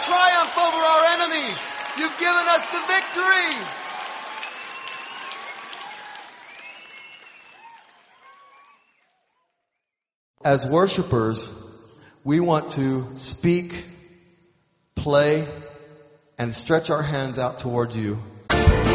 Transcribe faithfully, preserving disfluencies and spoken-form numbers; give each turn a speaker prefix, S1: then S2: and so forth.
S1: triumph over our enemies. You've given us the victory. As worshipers, we want to speak, play, and stretch our hands out toward you